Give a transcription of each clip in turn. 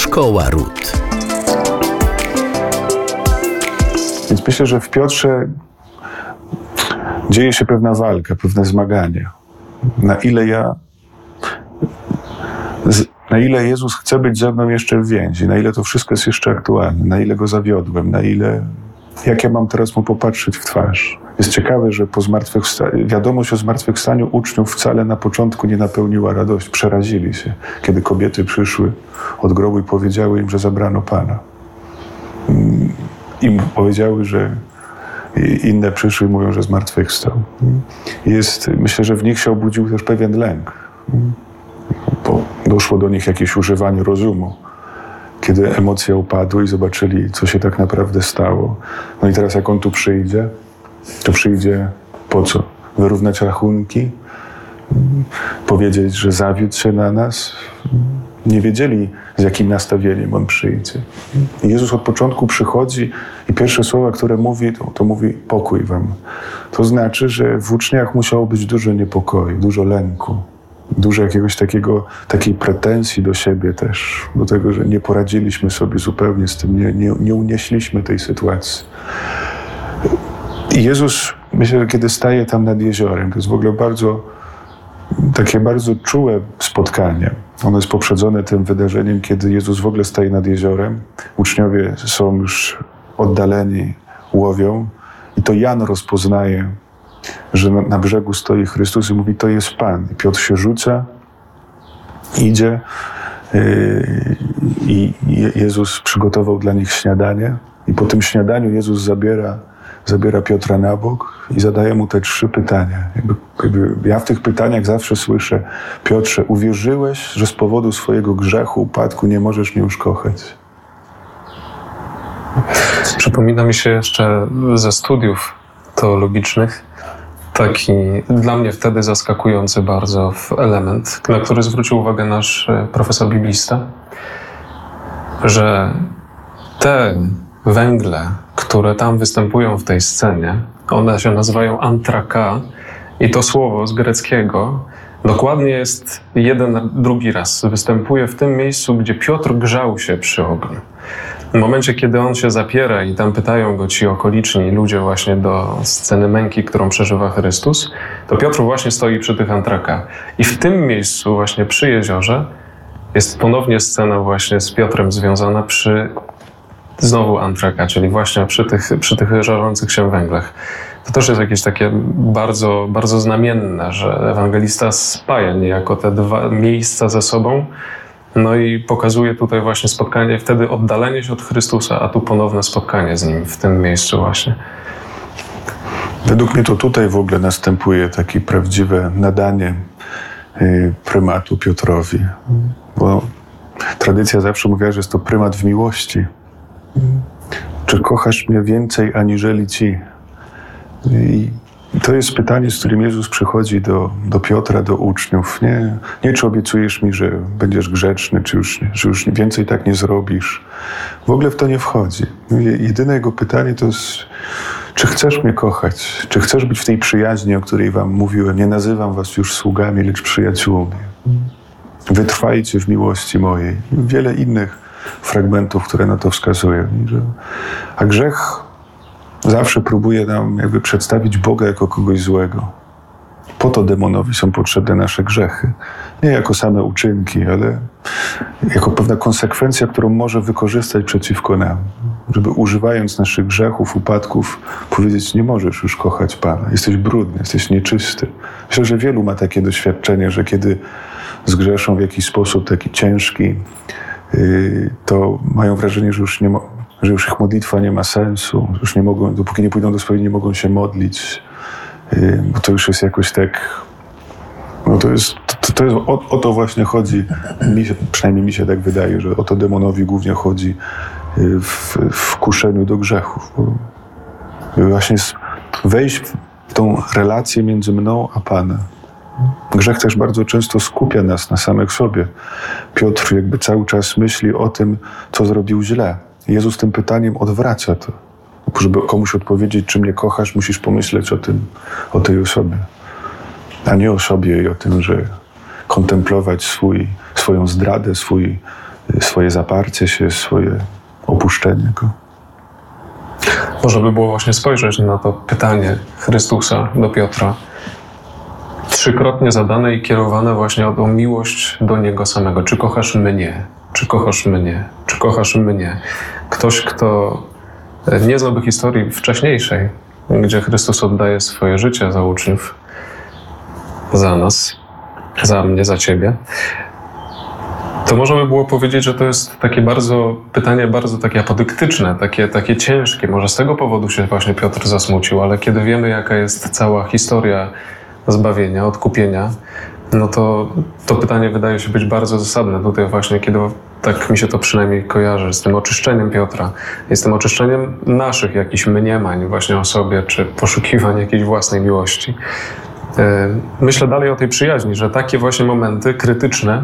Szkoła Ród. Więc myślę, że w Piotrze dzieje się pewna walka, pewne zmaganie. Na ile Jezus chce być ze mną jeszcze w więzi, na ile to wszystko jest jeszcze aktualne, na ile Go zawiodłem, jak ja mam teraz Mu popatrzeć w twarz. Jest ciekawe, że wiadomość o zmartwychwstaniu uczniów wcale na początku nie napełniła radość. Przerazili się, kiedy kobiety przyszły od grobu i powiedziały im, że zabrano Pana. Im powiedziały, że inne przyszły i mówią, że zmartwychwstał. Myślę, że w nich się obudził też pewien lęk. Bo doszło do nich jakieś używanie rozumu, kiedy emocje upadły i zobaczyli, co się tak naprawdę stało. No i teraz jak On tu przyjdzie, to przyjdzie po co? Wyrównać rachunki? Powiedzieć, że zawiódł się na nas? Nie wiedzieli, z jakim nastawieniem On przyjdzie. I Jezus od początku przychodzi i pierwsze słowa, które mówi, to mówi pokój wam. To znaczy, że w uczniach musiało być dużo niepokoju, dużo lęku, dużo jakiegoś takiej pretensji do siebie też, do tego, że nie poradziliśmy sobie zupełnie z tym, nie unieśliśmy tej sytuacji. I Jezus, myślę, że kiedy staje tam nad jeziorem, to jest w ogóle takie bardzo czułe spotkanie. Ono jest poprzedzone tym wydarzeniem, kiedy Jezus w ogóle staje nad jeziorem. Uczniowie są już oddaleni, łowią i to Jan rozpoznaje, że na brzegu stoi Chrystus i mówi, to jest Pan. I Piotr się rzuca, idzie i Jezus przygotował dla nich śniadanie i po tym śniadaniu Jezus zabiera Piotra na bok i zadaje mu te 3 pytania. Ja w tych pytaniach zawsze słyszę, Piotrze, uwierzyłeś, że z powodu swojego grzechu, upadku nie możesz mnie już kochać? Przypomina mi się jeszcze ze studiów teologicznych taki dla mnie wtedy zaskakujący bardzo element, na który zwrócił uwagę nasz profesor biblista, że te węgle, które tam występują w tej scenie, one się nazywają antraka i to słowo z greckiego dokładnie jest drugi raz. Występuje w tym miejscu, gdzie Piotr grzał się przy ogniu. W momencie, kiedy on się zapiera i tam pytają go ci okoliczni ludzie właśnie do sceny męki, którą przeżywa Chrystus, to Piotr właśnie stoi przy tych antrakach. I w tym miejscu właśnie przy jeziorze jest ponownie scena właśnie z Piotrem związana przy znowu antraka, czyli właśnie przy tych żarzących się węglach. To też jest jakieś takie bardzo, bardzo znamienne, że ewangelista spaja niejako te 2 miejsca ze sobą, no i pokazuje tutaj właśnie spotkanie, wtedy oddalenie się od Chrystusa, a tu ponowne spotkanie z Nim w tym miejscu właśnie. Według mnie to tutaj w ogóle następuje takie prawdziwe nadanie prymatu Piotrowi, bo tradycja zawsze mówiła, że jest to prymat w miłości. Czy kochasz mnie więcej aniżeli ci? I to jest pytanie, z którym Jezus przychodzi do Piotra, do uczniów. Nie czy obiecujesz mi, że będziesz grzeczny, czy już więcej tak nie zrobisz. W ogóle w to nie wchodzi. Jedyne jego pytanie to jest, czy chcesz mnie kochać? Czy chcesz być w tej przyjaźni, o której wam mówiłem? Nie nazywam was już sługami, lecz przyjaciółmi. Wytrwajcie w miłości mojej. Wiele innych fragmentów, które na to wskazują. A grzech zawsze próbuje nam jakby przedstawić Boga jako kogoś złego. Po to demonowi są potrzebne nasze grzechy. Nie jako same uczynki, ale jako pewna konsekwencja, którą może wykorzystać przeciwko nam. Żeby używając naszych grzechów, upadków, powiedzieć, nie możesz już kochać Pana. Jesteś brudny, jesteś nieczysty. Myślę, że wielu ma takie doświadczenie, że kiedy zgrzeszą w jakiś sposób taki ciężki, to mają wrażenie, że już ich modlitwa nie ma sensu, już nie mogą, dopóki nie pójdą do swojej, nie mogą się modlić, bo to już jest jakoś tak, o to właśnie chodzi, przynajmniej mi się tak wydaje, że o to demonowi głównie chodzi w kuszeniu do grzechów. Właśnie wejść w tą relację między mną a Panem. Grzech też bardzo często skupia nas na samych sobie. Piotr jakby cały czas myśli o tym, co zrobił źle. Jezus tym pytaniem odwraca to. Żeby komuś odpowiedzieć, czy mnie kochasz, musisz pomyśleć o tej osobie. A nie o sobie i o tym, że kontemplować swoją zdradę, swój swoje zaparcie się, swoje opuszczenie Go. Może by było właśnie spojrzeć na to pytanie Chrystusa do Piotra, trzykrotnie zadane i kierowane właśnie o tą miłość do Niego samego. Czy kochasz mnie? Czy kochasz mnie? Czy kochasz mnie? Ktoś, kto nie znałby historii wcześniejszej, gdzie Chrystus oddaje swoje życie za uczniów, za nas, za mnie, za Ciebie, to można by było powiedzieć, że to jest takie pytanie bardzo takie apodyktyczne, takie ciężkie. Może z tego powodu się właśnie Piotr zasmucił, ale kiedy wiemy, jaka jest cała historia zbawienia, odkupienia, no to pytanie wydaje się być bardzo zasadne tutaj właśnie, kiedy tak mi się to przynajmniej kojarzy z tym oczyszczeniem Piotra i z tym oczyszczeniem naszych jakichś mniemań właśnie o sobie, czy poszukiwań jakiejś własnej miłości. Myślę dalej o tej przyjaźni, że takie właśnie momenty krytyczne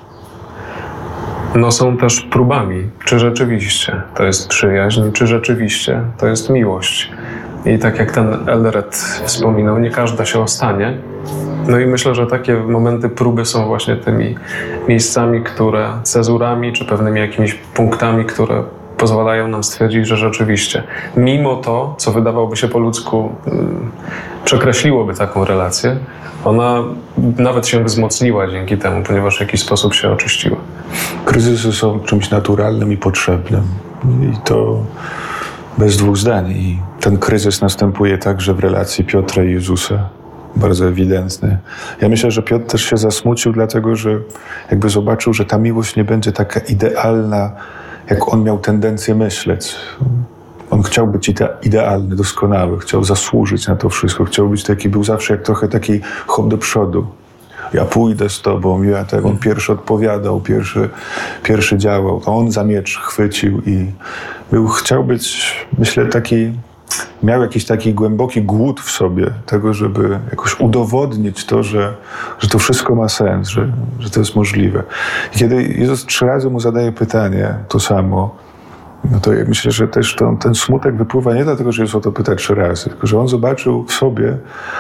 są też próbami, czy rzeczywiście to jest przyjaźń, czy rzeczywiście to jest miłość. I tak jak ten Eldred wspominał, nie każda się ostanie. No i myślę, że takie momenty próby są właśnie tymi miejscami, cezurami, czy pewnymi jakimiś punktami, które pozwalają nam stwierdzić, że rzeczywiście, mimo to, co wydawałoby się po ludzku, przekreśliłoby taką relację, ona nawet się wzmocniła dzięki temu, ponieważ w jakiś sposób się oczyściła. Kryzysy są czymś naturalnym i potrzebnym. I to bez dwóch zdań. I ten kryzys następuje także w relacji Piotra i Jezusa. Bardzo ewidentny. Ja myślę, że Piotr też się zasmucił, dlatego że jakby zobaczył, że ta miłość nie będzie taka idealna, jak on miał tendencję myśleć. On chciał być idealny, doskonały, chciał zasłużyć na to wszystko, chciał być taki, był zawsze jak trochę taki hop do przodu. Ja pójdę z tobą, ja tak, on pierwszy odpowiadał, pierwszy działał, a on za miecz chwycił i chciał być, myślę, taki, miał jakiś taki głęboki głód w sobie tego, żeby jakoś udowodnić to, że to wszystko ma sens, że to jest możliwe. I kiedy Jezus 3 razy mu zadaje pytanie, to samo, no to ja myślę, że też ten smutek wypływa nie dlatego, że Jezus o to pyta 3 razy, tylko że on zobaczył w sobie,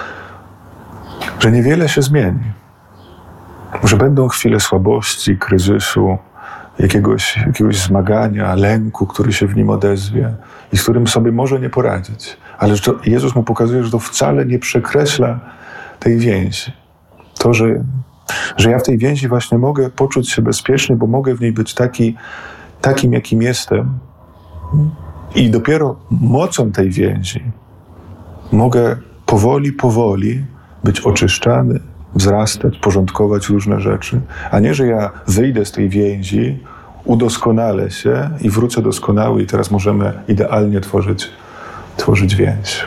że niewiele się zmieni. Że będą chwile słabości, kryzysu, jakiegoś zmagania, lęku, który się w nim odezwie i z którym sobie może nie poradzić. Ale że Jezus mu pokazuje, że to wcale nie przekreśla tej więzi. To, że ja w tej więzi właśnie mogę poczuć się bezpiecznie, bo mogę w niej być takim, jakim jestem. I dopiero mocą tej więzi mogę powoli być oczyszczany, wzrastać, porządkować różne rzeczy, a nie, że ja wyjdę z tej więzi, udoskonalę się i wrócę doskonały i teraz możemy idealnie tworzyć więź.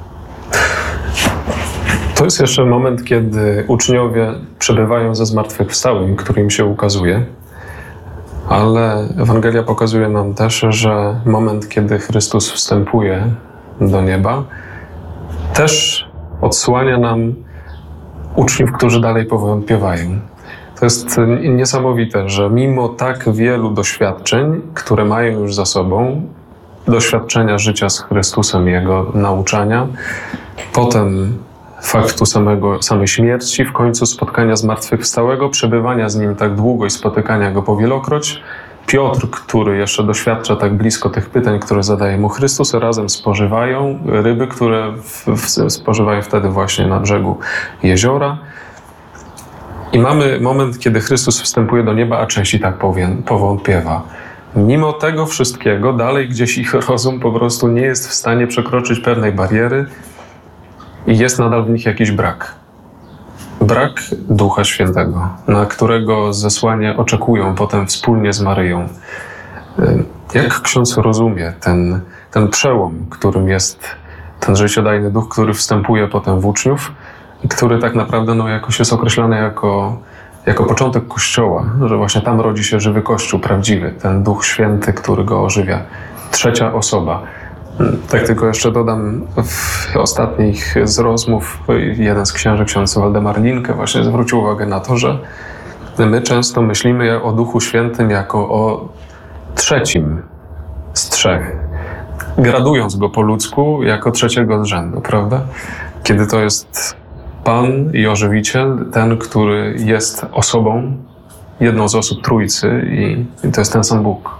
To jest jeszcze moment, kiedy uczniowie przebywają ze zmartwychwstałym, który im się ukazuje, ale Ewangelia pokazuje nam też, że moment, kiedy Chrystus wstępuje do nieba, też odsłania nam uczniów, którzy dalej powątpiewają. To jest niesamowite, że mimo tak wielu doświadczeń, które mają już za sobą, doświadczenia życia z Chrystusem, Jego nauczania, potem faktu samej śmierci, w końcu spotkania zmartwychwstałego, przebywania z Nim tak długo i spotykania Go powielokroć, Piotr, który jeszcze doświadcza tak blisko tych pytań, które zadaje mu Chrystus, razem spożywają ryby, które spożywają wtedy właśnie na brzegu jeziora. I mamy moment, kiedy Chrystus wstępuje do nieba, a część i tak powątpiewa. Mimo tego wszystkiego, dalej gdzieś ich rozum po prostu nie jest w stanie przekroczyć pewnej bariery i jest nadal w nich jakiś brak. Brak Ducha Świętego, na którego zesłanie oczekują potem wspólnie z Maryją. Jak ksiądz rozumie ten przełom, którym jest ten życiodajny Duch, który wstępuje potem w uczniów i który tak naprawdę jakoś jest określany jako początek Kościoła, że właśnie tam rodzi się żywy Kościół prawdziwy, ten Duch Święty, który go ożywia. 3. osoba. Tak tylko jeszcze dodam, w ostatnich z rozmów jeden z księży, ksiądz Waldemar Linke, właśnie zwrócił uwagę na to, że my często myślimy o Duchu Świętym jako o 3. z 3, gradując go po ludzku jako 3. z rzędu, prawda? Kiedy to jest Pan i Ożywiciel, ten, który jest osobą jedną z osób Trójcy i to jest ten sam Bóg.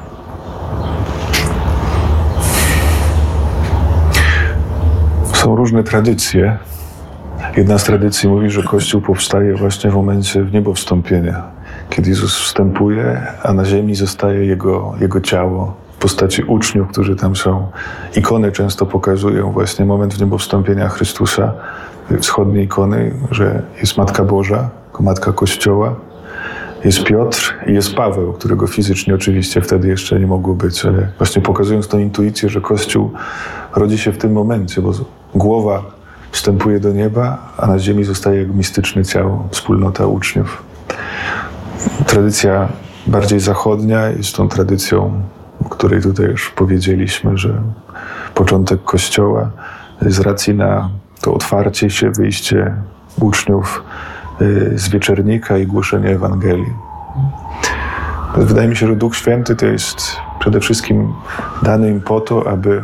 Są różne tradycje. Jedna z tradycji mówi, że Kościół powstaje właśnie w momencie wniebowstąpienia, kiedy Jezus wstępuje, a na ziemi zostaje Jego ciało w postaci uczniów, którzy tam są. Ikony często pokazują właśnie moment wniebowstąpienia Chrystusa, wschodnie ikony, że jest Matka Boża, Matka Kościoła, jest Piotr i jest Paweł, którego fizycznie oczywiście wtedy jeszcze nie mogło być, ale właśnie pokazując tą intuicję, że Kościół rodzi się w tym momencie, bo głowa wstępuje do nieba, a na ziemi zostaje jak mistyczne ciało, wspólnota uczniów. Tradycja bardziej zachodnia jest tą tradycją, o której tutaj już powiedzieliśmy, że początek Kościoła z racji na to otwarcie się, wyjście uczniów z wieczernika i głoszenie Ewangelii. Wydaje mi się, że Duch Święty to jest przede wszystkim dany im po to, aby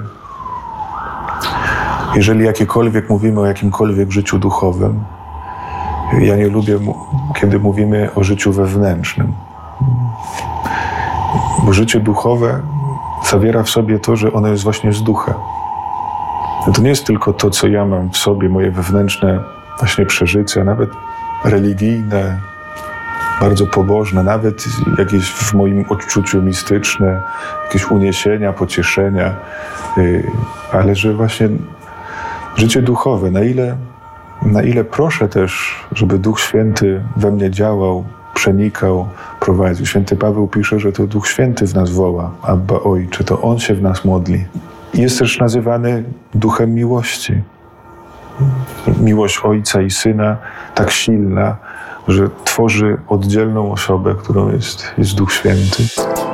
jeżeli jakiekolwiek mówimy o jakimkolwiek życiu duchowym, ja nie lubię, kiedy mówimy o życiu wewnętrznym. Bo życie duchowe zawiera w sobie to, że ono jest właśnie z ducha. To nie jest tylko to, co ja mam w sobie, moje wewnętrzne właśnie przeżycia, nawet religijne, bardzo pobożne, nawet jakieś w moim odczuciu mistyczne, jakieś uniesienia, pocieszenia, ale że właśnie życie duchowe, na ile proszę też, żeby Duch Święty we mnie działał, przenikał, prowadził. Święty Paweł pisze, że to Duch Święty w nas woła, Abba Ojcze, to On się w nas modli. Jest też nazywany Duchem Miłości. Miłość Ojca i Syna tak silna, że tworzy oddzielną osobę, którą jest Duch Święty.